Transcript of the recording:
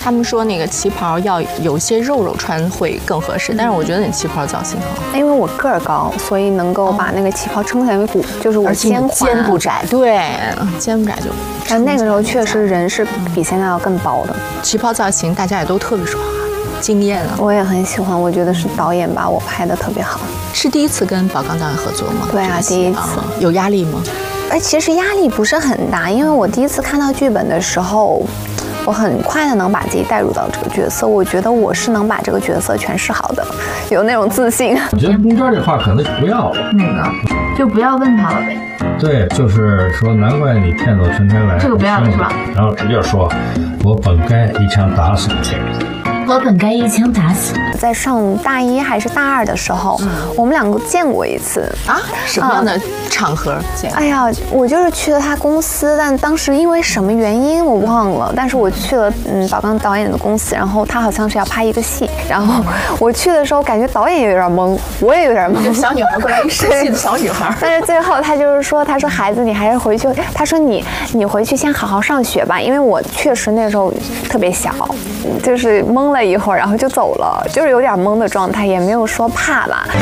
他们说那个旗袍要有些肉穿会更合适，但是我觉得你旗袍造型好， 因为我个儿高，所以能够把那个旗袍撑起来为鼓，就是我肩不窄，对，肩不窄就。 但那个时候确实人是比现在要更薄的。 旗袍造型大家也都特别说惊艳啊， 我也很喜欢，我觉得是导演把我拍的特别好。 是第一次跟宝钢导演合作吗？ 对啊，第一次。 有压力吗？ 其实压力不是很大，因为我第一次看到剧本的时候，我很快的能把自己带入到这个角色，我觉得我是能把这个角色诠释好的，有那种自信。 我觉得中间这话可能不要了， 哪个？就不要问他了呗。 对，就是说难怪你骗走春天来， 这个不要了是吧？ 然后直接说，我本该一枪打死你。 我本该一枪打死。 在上大一还是大二的时候，我们两个见过一次啊？什么样的场合见？ 哎呀，我就是去了他公司，但当时因为什么原因我忘了，但是我去了宝钢导演的公司，然后他好像是要拍一个戏，然后我去的时候感觉导演也有点懵，我也有点懵， 小女孩过来一生气的小女孩。 但是最后他就是说，他说孩子你还是回去，他说你回去先好好上学吧，因为我确实那时候特别小，就是懵了一会儿，然后就走了，就是有点懵的状态，也没有说怕吧。